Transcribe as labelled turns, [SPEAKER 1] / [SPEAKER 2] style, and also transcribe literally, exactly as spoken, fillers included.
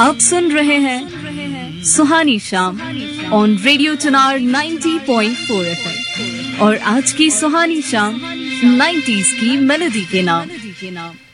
[SPEAKER 1] आप सुन रहे हैं सुहानी शाम ऑन रेडियो चिनार नब्बे पॉइंट चार एफएम और आज की सुहानी शाम नाइंटीज़ की मेलोडी के नाम